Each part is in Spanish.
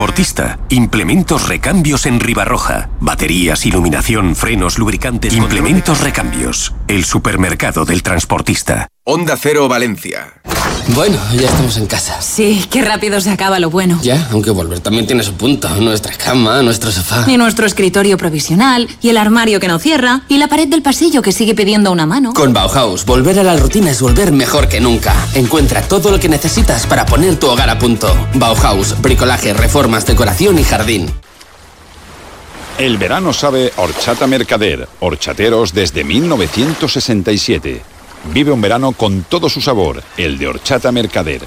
Transportista. Implementos Recambios en Ribarroja. Baterías, iluminación, frenos, lubricantes. Implementos Recambios. El supermercado del transportista. Onda Cero Valencia. Bueno, ya estamos en casa. Sí, qué rápido se acaba lo bueno. Ya, aunque volver también tiene su punto. Nuestra cama, nuestro sofá. Y nuestro escritorio provisional, y el armario que no cierra, y la pared del pasillo que sigue pidiendo una mano. Con Bauhaus, volver a la rutina es volver mejor que nunca. Encuentra todo lo que necesitas para poner tu hogar a punto. Bauhaus, bricolaje, reformas, decoración y jardín. El verano sabe Horchata Mercader. Horchateros desde 1967. Vive un verano con todo su sabor, el de Horchata Mercader.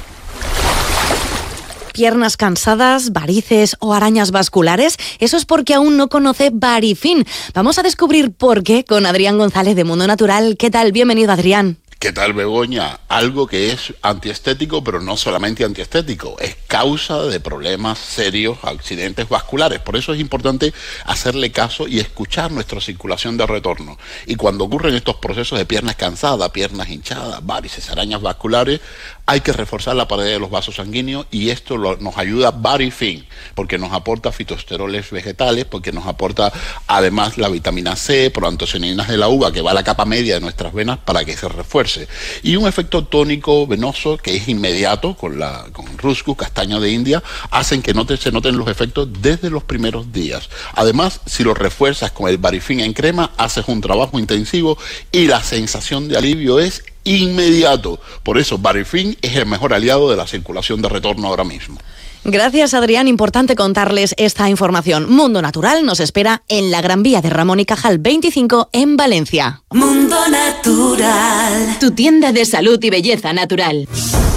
Piernas cansadas, varices o arañas vasculares, eso es porque aún no conoce Varifin. Vamos a descubrir por qué con Adrián González de Mundo Natural. ¿Qué tal? Bienvenido, Adrián. ¿Qué tal, Begoña? Algo que es antiestético, pero no solamente antiestético, es causa de problemas serios, accidentes vasculares. Por eso es importante hacerle caso y escuchar nuestra circulación de retorno. Y cuando ocurren estos procesos de piernas cansadas, piernas hinchadas, varices, arañas vasculares, hay que reforzar la pared de los vasos sanguíneos y esto nos ayuda Varifin, porque nos aporta fitoesteroles vegetales, porque nos aporta además la vitamina C, proantocianinas de la uva, que va a la capa media de nuestras venas para que se refuerce. Y un efecto tónico venoso que es inmediato con Ruscu, castaño de India, hacen que se noten los efectos desde los primeros días. Además, si lo refuerzas con el Varifin en crema, haces un trabajo intensivo y la sensación de alivio es inmediato. Por eso Varifin es el mejor aliado de la circulación de retorno ahora mismo. Gracias, Adrián. Importante contarles esta información. Mundo Natural nos espera en la Gran Vía de Ramón y Cajal 25 en Valencia. Mundo Natural, tu tienda de salud y belleza natural.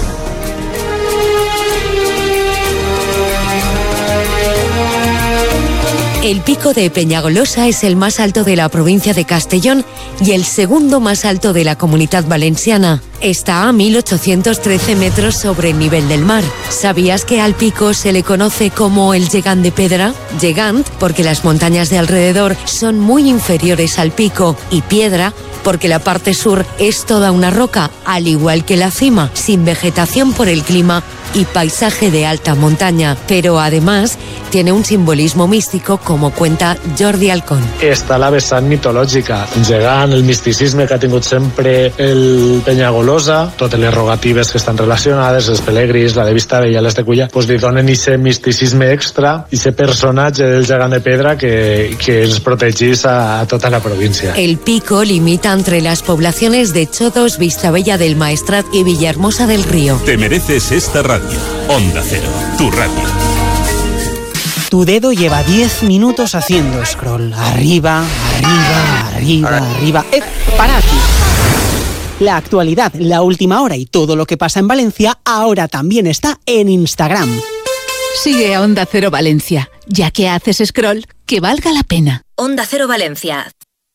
El pico de Peñagolosa es el más alto de la provincia de Castellón y el segundo más alto de la Comunidad Valenciana. Está a 1.813 metros sobre el nivel del mar. ¿Sabías que al pico se le conoce como el Gegant de Pedra? Gegant porque las montañas de alrededor son muy inferiores al pico, y Piedra porque la parte sur es toda una roca, al igual que la cima, sin vegetación por el clima y paisaje de alta montaña. Pero además tiene un simbolismo místico, como cuenta Jordi Alcón. Està la vessant mitològica, gegant, el misticisme que ha tingut sempre el Peñagolosa, totes les rogatives que estan relacionades, els pelegrins, la de Vistabella, les de Culla, pues li donen ese misticisme extra, ese personatge del gegant de pedra que ens protegís a tota la província. El pico limita entre las poblaciones de Chodos, Vistabella del Maestrat y Villahermosa del Río. Te mereces esta radio. Onda Cero, tu radio. Tu dedo lleva 10 minutos haciendo scroll. Arriba, arriba, arriba, arriba. Para aquí. La actualidad, la última hora y todo lo que pasa en Valencia ahora también está en Instagram. Sigue a Onda Cero Valencia, ya que haces scroll, que valga la pena. Onda Cero Valencia.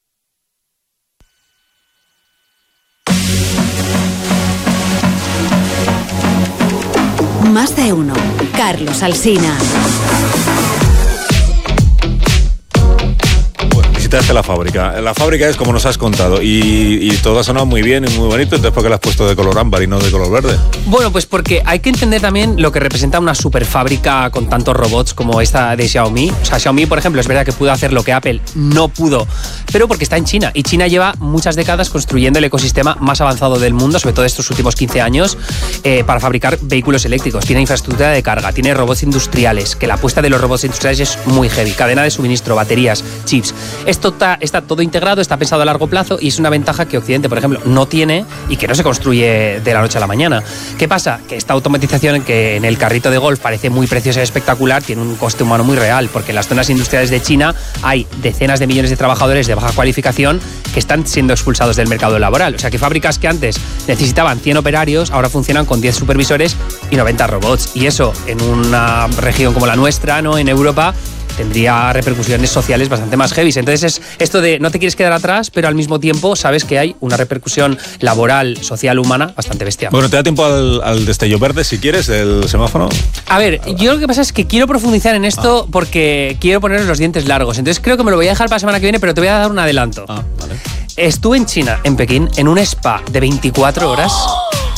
Más de uno. Carlos Alsina. Visitaste la fábrica. La fábrica es como nos has contado y todo ha sonado muy bien y muy bonito. Entonces, ¿por qué la has puesto de color ámbar y no de color verde? Bueno, pues porque hay que entender también lo que representa una super fábrica con tantos robots como esta de Xiaomi. O sea, Xiaomi, por ejemplo, es verdad que pudo hacer lo que Apple no pudo, pero porque está en China. Y China lleva muchas décadas construyendo el ecosistema más avanzado del mundo, sobre todo estos últimos 15 años, para fabricar vehículos eléctricos. Tiene infraestructura de carga, tiene robots industriales, que la apuesta de los robots industriales es muy heavy. Cadena de suministro, baterías, chips. Esto está todo integrado, está pensado a largo plazo y es una ventaja que Occidente, por ejemplo, no tiene y que no se construye de la noche a la mañana. ¿Qué pasa? Que esta automatización, que en el carrito de golf parece muy preciosa y espectacular, tiene un coste humano muy real, porque en las zonas industriales de China hay decenas de millones de trabajadores de baja cualificación que están siendo expulsados del mercado laboral. O sea que fábricas que antes necesitaban 100 operarios ahora funcionan con 10 supervisores y 90 robots. Y eso en una región como la nuestra, ¿no?, en Europa, tendría repercusiones sociales bastante más heavy. Entonces es esto de no te quieres quedar atrás, pero al mismo tiempo sabes que hay una repercusión laboral, social, humana bastante bestial. Bueno, te da tiempo al destello verde, si quieres, del semáforo. A ver, yo lo que pasa es que quiero profundizar en esto porque quiero poner los dientes largos. Entonces creo que me lo voy a dejar para la semana que viene, pero te voy a dar un adelanto. Vale. Estuve en China, en Pekín, en un spa de 24 horas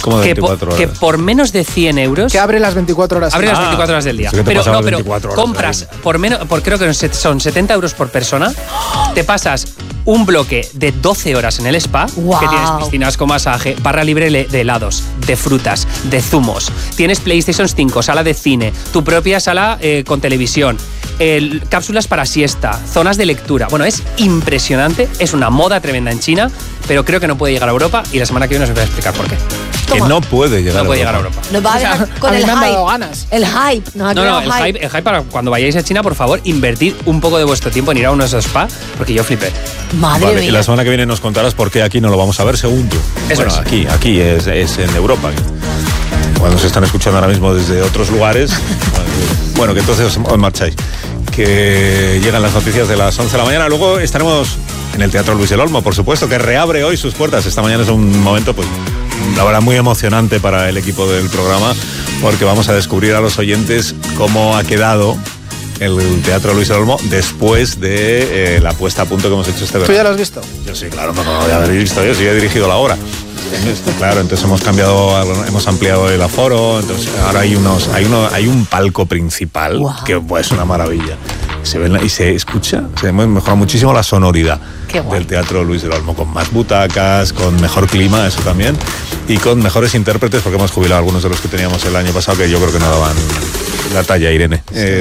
¿Cómo de 24 horas? Que por menos de 100 euros... Que abre las 24 horas. Abre las 24 horas del día. Pero compras por menos, creo que son 70 euros por persona, te pasas un bloque de 12 horas en el spa, que tienes piscinas con masaje, barra libre de helados, de frutas, de zumos, tienes PlayStation 5, sala de cine, tu propia sala con televisión, cápsulas para siesta, zonas de lectura. Bueno, es impresionante, es una moda tremenda en China, pero creo que no puede llegar a Europa y la semana que viene os voy a explicar por qué. Que no puede llegar a Europa. Nos va a dejar con el hype. El hype. El hype para cuando vayáis a China, por favor, invertid un poco de vuestro tiempo en ir a unos spa, porque yo flipé. Madre mía. Y la semana que viene nos contarás por qué aquí no lo vamos a ver, según tú. Aquí es en Europa. Cuando se están escuchando ahora mismo desde otros lugares, bueno, que entonces os marcháis. Que llegan las noticias de las 11 de la mañana. Luego estaremos en el Teatro Luis del Olmo, por supuesto, que reabre hoy sus puertas. Esta mañana es un momento, pues, la verdad, muy emocionante para el equipo del programa, porque vamos a descubrir a los oyentes cómo ha quedado el Teatro Luis del Olmo después de la puesta a punto que hemos hecho este verano. ¿Tú ya lo has visto? Yo sí, claro, no lo voy a haber visto, yo sí he dirigido la obra. Claro, entonces hemos ampliado el aforo, entonces ahora hay un palco principal que es una maravilla. Se ve y se escucha, se mejora muchísimo la sonoridad del Teatro Luis del Olmo, con más butacas, con mejor clima, eso también, y con mejores intérpretes, porque hemos jubilado algunos de los que teníamos el año pasado, que yo creo que no daban la talla, Irene.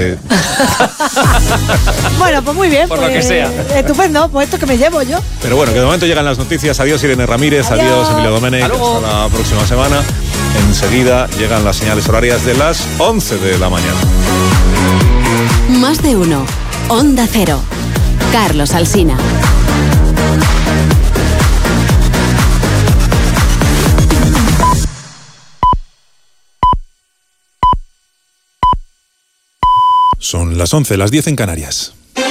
Bueno, pues muy bien. Por lo que sea. Estupendo, pues esto que me llevo yo. Pero bueno, que de momento llegan las noticias. Adiós, Irene Ramírez. Adiós, Emilio Domenech. Hasta la próxima semana. Enseguida llegan las señales horarias de las 11 de la mañana. Más de uno. Onda Cero. Carlos Alsina. Son las 11, las 10 en Canarias.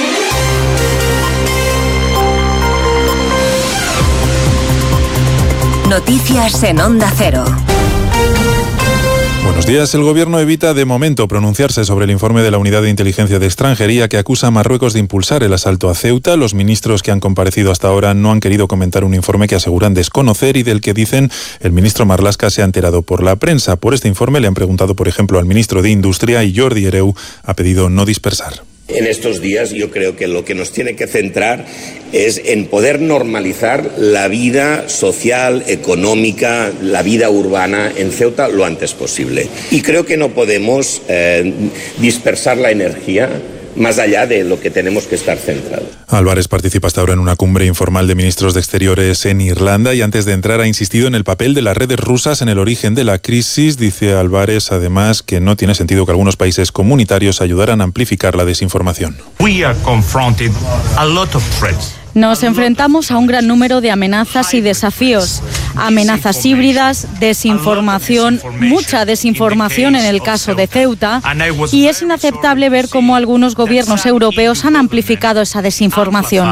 Noticias en Onda Cero. Buenos días. El Gobierno evita de momento pronunciarse sobre el informe de la Unidad de Inteligencia de Extranjería que acusa a Marruecos de impulsar el asalto a Ceuta. Los ministros que han comparecido hasta ahora no han querido comentar un informe que aseguran desconocer y del que dicen el ministro Marlaska se ha enterado por la prensa. Por este informe le han preguntado, por ejemplo, al ministro de Industria y Jordi Hereu ha pedido no dispersar. En estos días yo creo que lo que nos tiene que centrar es en poder normalizar la vida social, económica, la vida urbana en Ceuta lo antes posible. Y creo que no podemos dispersar la energía más allá de lo que tenemos que estar centrados. Álvarez participa hasta ahora en una cumbre informal de ministros de Exteriores en Irlanda y antes de entrar ha insistido en el papel de las redes rusas en el origen de la crisis. Dice Álvarez además que no tiene sentido que algunos países comunitarios ayudaran a amplificar la desinformación. We are confronted a lot of threats. Nos enfrentamos a un gran número de amenazas y desafíos. Amenazas híbridas, desinformación, mucha desinformación en el caso de Ceuta, y es inaceptable ver cómo algunos gobiernos europeos han amplificado esa desinformación.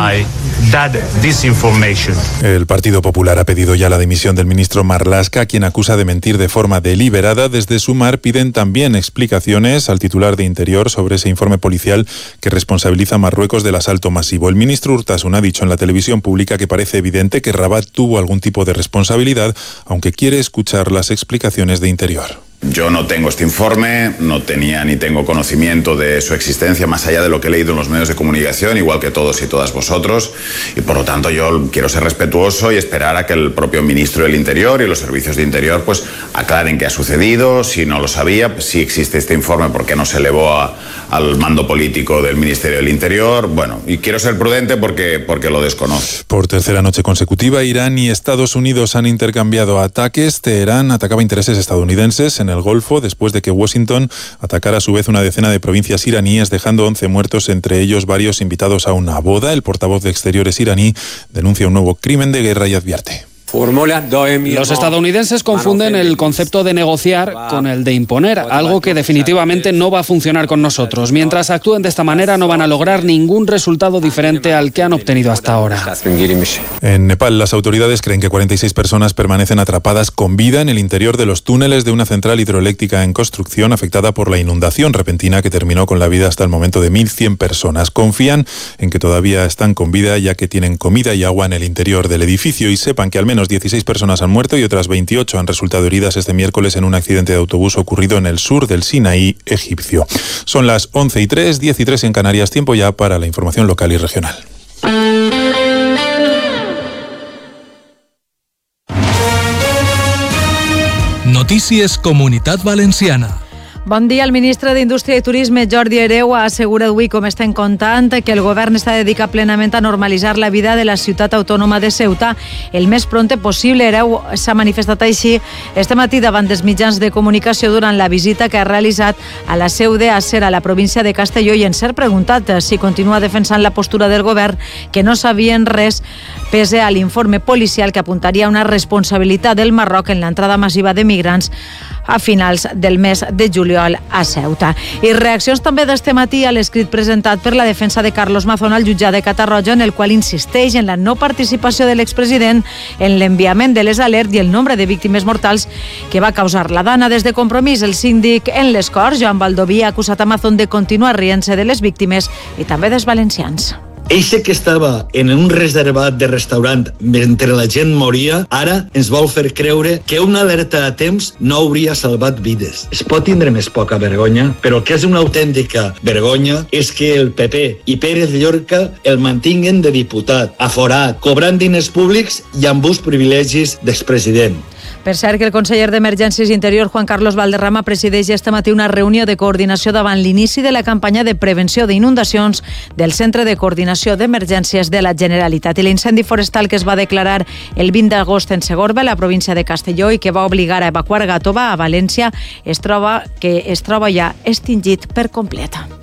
El Partido Popular ha pedido ya la dimisión del ministro Marlaska, quien acusa de mentir de forma deliberada. Desde Sumar piden también explicaciones al titular de Interior sobre ese informe policial que responsabiliza a Marruecos del asalto masivo. El ministro Urtasun ha dicho en la televisión pública que parece evidente que Rabat tuvo algún tipo de responsabilidad, aunque quiere escuchar las explicaciones de Interior. Yo no tengo este informe, no tenía ni tengo conocimiento de su existencia más allá de lo que he leído en los medios de comunicación, igual que todos y todas vosotros, y por lo tanto yo quiero ser respetuoso y esperar a que el propio ministro del Interior y los servicios de Interior pues aclaren qué ha sucedido, si no lo sabía, si existe este informe, por qué no se elevó al mando político del Ministerio del Interior. Bueno, y quiero ser prudente porque lo desconozco. Por tercera noche consecutiva, Irán y Estados Unidos han intercambiado ataques. Teherán atacaba intereses estadounidenses en el Golfo después de que Washington atacara a su vez una decena de provincias iraníes, dejando 11 muertos, entre ellos varios invitados a una boda. El portavoz de Exteriores iraní denuncia un nuevo crimen de guerra y advierte. Los estadounidenses confunden el concepto de negociar con el de imponer, algo que definitivamente no va a funcionar con nosotros. Mientras actúen de esta manera no van a lograr ningún resultado diferente al que han obtenido hasta ahora. En Nepal, las autoridades creen que 46 personas permanecen atrapadas con vida en el interior de los túneles de una central hidroeléctrica en construcción afectada por la inundación repentina que terminó con la vida hasta el momento de 1.100 personas. Confían en que todavía están con vida ya que tienen comida y agua en el interior del edificio y sepan que al menos menos 16 personas han muerto y otras 28 han resultado heridas este miércoles en un accidente de autobús ocurrido en el sur del Sinaí egipcio. Son las 11:03, 10:03 en Canarias, tiempo ya para la información local y regional. Notícies Comunitat Valenciana. Bon dia. El ministre d'Indústria i Turisme, Jordi Hereu, ha assegurat avui, com estem contant, que el govern està dedicat plenament a normalitzar la vida de la ciutat autònoma de Ceuta el més prompte possible. Hereu s'ha manifestat així este matí davant dels mitjans de comunicació durant la visita que ha realitzat a la seu d'Acer, a la província de Castelló, i en ser preguntat si continua defensant la postura del govern que no sabien res pese a l'informe policial que apuntaria a una responsabilitat del Marroc en l'entrada massiva de migrants a finals del mes de juliol a Ceuta. I reaccions també d'este matí a l'escrit presentat per la defensa de Carlos Mazón al jutjat de Catarroja, en el qual insisteix en la no participació de l'expresident en l'enviament de les alertes i el nombre de víctimes mortals que va causar la dana. Des de Compromís, el síndic en les Corts, Joan Baldoví, ha acusat a Mazón de continuar rient-se de les víctimes i també dels valencians. Eixe que estava en un reservat de restaurant mentre la gent moria, ara ens vol fer creure que una alerta a temps no hauria salvat vides. Es pot tindre més poca vergonya, però el que és una autèntica vergonya és que el PP i Pérez Llorca el mantinguen de diputat, aforat, cobrant diners públics i amb uns privilegis d'expresident. Per cert, que el conseller d'Emergències i Interior, Juan Carlos Valderrama, presideix este matí una reunió de coordinació davant l'inici de la campanya de prevenció d'inundacions del Centre de Coordinació d'Emergències de la Generalitat. I l'incendi forestal que es va declarar el 20 d'agost en Segorbe, a la província de Castelló, i que va obligar a evacuar Gàtova, a València, es troba ja extingit per complet.